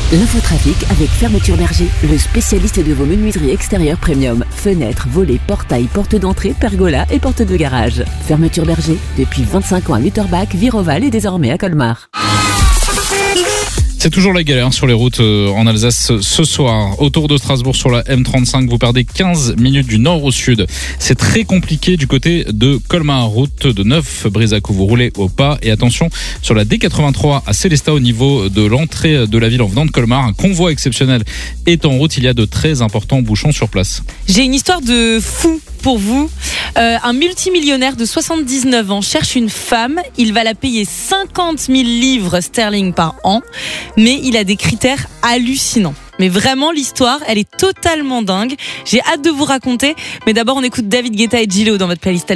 L'infotrafic avec Fermeture Berger, le spécialiste de vos menuiseries extérieures premium. Fenêtres, volets, portails, portes d'entrée, pergolas et portes de garage. Fermeture Berger, depuis 25 ans à Lutterbach, Viroval et désormais à Colmar. C'est toujours la galère sur les routes en Alsace ce soir. Autour de Strasbourg sur la M35, vous perdez 15 minutes du nord au sud. C'est très compliqué du côté de Colmar, route de Neuf-Brézac où vous roulez au pas. Et attention, sur la D83 à Célestat au niveau de l'entrée de la ville en venant de Colmar, un convoi exceptionnel est en route. Il y a de très importants bouchons sur place. J'ai une histoire de fou pour vous. Un multimillionnaire de 79 ans cherche une femme. Il va la payer 50 000 livres sterling par an. Mais il a des critères hallucinants. Mais vraiment, l'histoire, elle est totalement dingue. J'ai hâte de vous raconter. Mais d'abord, on écoute David Guetta et Gillo dans votre playlist.